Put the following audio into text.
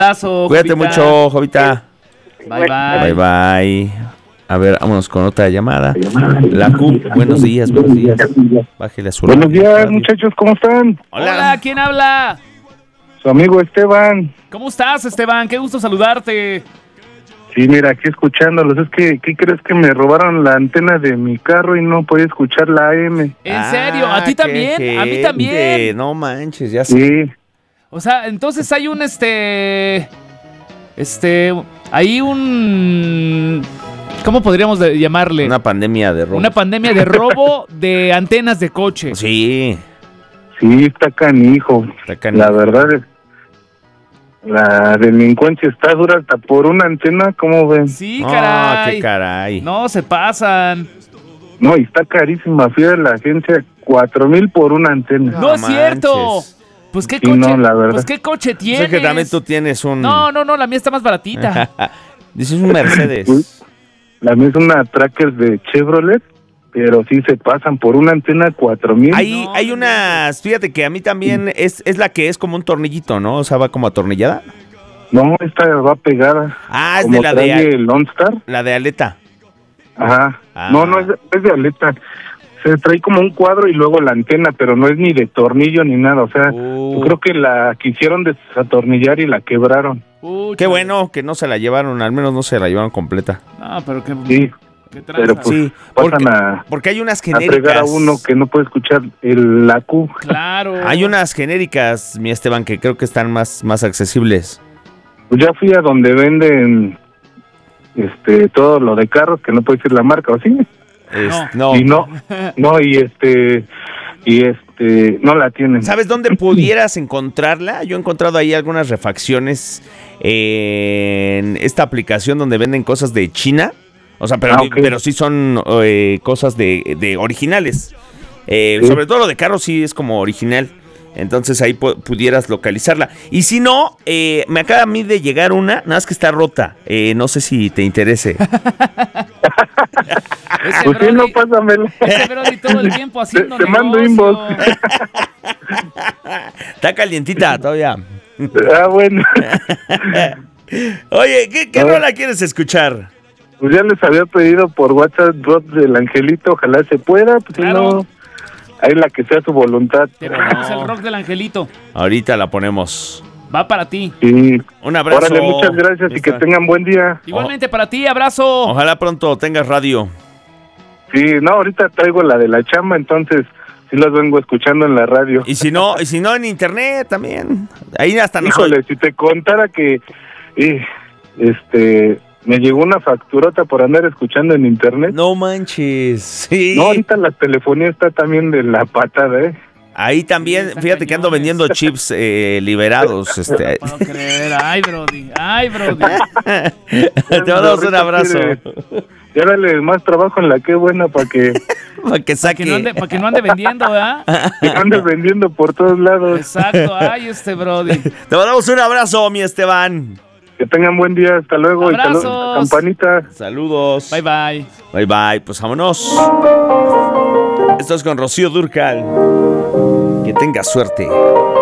Cuídate Jovita. mucho, Jovita. Bye, Bye, bye. A ver, vámonos con otra llamada. La Q, buenos días. Bájale a su Buenos radio. días, muchachos, ¿cómo están? Hola, ¿quién habla? Su amigo Esteban. ¿Cómo estás, Esteban? Qué gusto saludarte. Sí, mira, aquí escuchándolos. Es que, ¿qué crees que me robaron la antena de mi carro y no podía escuchar la AM? ¿En serio? ¿A ti también? A mí también. No manches, ya sé. Sí, O sea, entonces hay un hay un, ¿cómo podríamos llamarle? Una pandemia de robo. Una pandemia de robo de antenas de coche. Sí, sí, está canijo. está canijo. La verdad es, la delincuencia está dura hasta por una antena, ¿cómo ven? Sí, Ah, caray. qué caray. No, se pasan. No, y está carísima. Fui a la agencia, 4,000 por una antena. No es cierto. manches. Pues qué Sí, coche, no, la verdad. pues qué coche Sé tienes. que también tú tienes un... No, la mía está más baratita. Dices un Mercedes. La mía es una Tracker de Chevrolet, pero sí se pasan por una antena 4,000. Hay unas, fíjate que a mí también es la que es como un tornillito, ¿no? O sea, va como atornillada. No, esta va pegada. Ah, es como de la trae de el OnStar. la de aleta. Ajá. Ah. No es de aleta. Se trae como un cuadro y luego la antena, pero no es ni de tornillo ni nada. O sea, yo creo que la quisieron desatornillar y la quebraron. Qué bueno que no se la llevaron, al menos no se la llevaron completa. No, pero qué, Sí, qué pero tranza. pues Sí, pasan porque hay unas a fregar genéricas. a uno que no puede escuchar la Q. Claro. Hay unas genéricas, mi Esteban, que creo que están más accesibles. Pues ya fui a donde venden todo lo de carros, que no puedo decir la marca, ¿o sí? No. Y no, no la tienen. ¿Sabes dónde pudieras encontrarla? Yo he encontrado ahí algunas refacciones en esta aplicación donde venden cosas de China. O sea, pero, ok. pero sí son cosas de originales. Sobre todo lo de carros sí es como original. Entonces ahí pudieras localizarla. Y si no, me acaba a mí de llegar una, nada más que está rota. No sé si te interese. Ese Pues sí, no, Brody, pásamela. ese Brody todo el tiempo haciendo Te mando negocio. inbox. Está calientita todavía. Ah, bueno. Oye, ¿qué rola quieres escuchar? Pues ya les había pedido por WhatsApp Drop del Angelito, ojalá se pueda, pues si Claro. no, ahí la que sea su voluntad. Te ponemos el rock del Angelito. Ahorita la ponemos. Va para ti. Sí. Un abrazo. Órale, muchas gracias y que tengan buen día. Igualmente para ti, abrazo. Ojalá pronto tengas radio. Sí, no, ahorita traigo la de la chamba, entonces sí las vengo escuchando en la radio. Y si no en internet también. Ahí hasta Híjole, si te contara que me llegó una facturota por andar escuchando en internet. No manches. Sí. No, ahorita la telefonía está también de la patada, Ahí también, Sí, fíjate que ando cañones. vendiendo chips liberados. No puedo creer. Ay, Brody. Te mandamos un abrazo. Ya dale más trabajo en la que buena para que Para que saque. Para que no ande vendiendo, ¿verdad? andes vendiendo por todos lados. Exacto. Ay, Brody. Te mandamos un abrazo, mi Esteban. Que tengan buen día, hasta luego. Abrazos. Y saludos, campanita. Saludos. Bye, bye. Bye, bye. Pues vámonos. Esto es con Rocío Dúrcal. Que tenga suerte.